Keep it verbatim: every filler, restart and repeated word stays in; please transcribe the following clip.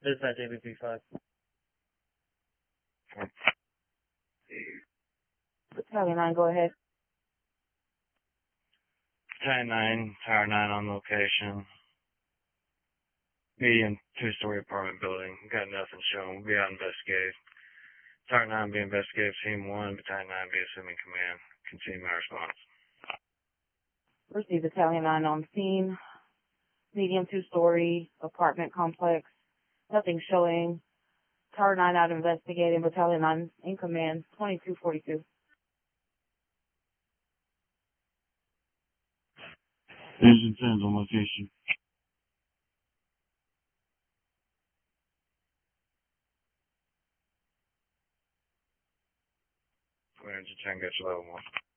Dispatch A B P five. Battalion nine, go ahead. Battalion nine, Tower nine on location. Medium two-story apartment building. Got nothing shown. Be out investigated. Tower nine be investigated. Team one, Battalion nine be assuming command. Continue my response. Receive Battalion nine on scene. Medium two-story apartment complex. Nothing showing. Tower nine out investigating. Battalion nine in command. twenty-two forty-two. Engine ten on location. Engine ten gets level one.